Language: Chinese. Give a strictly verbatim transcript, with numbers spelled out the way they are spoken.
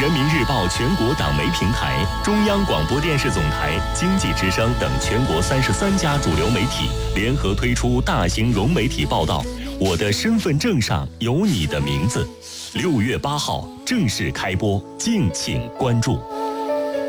人民日报全国党媒平台、中央广播电视总台、经济之声等全国三十三家主流媒体联合推出大型融媒体报道，我的身份证上有你的名字。六月八号正式开播，敬请关注。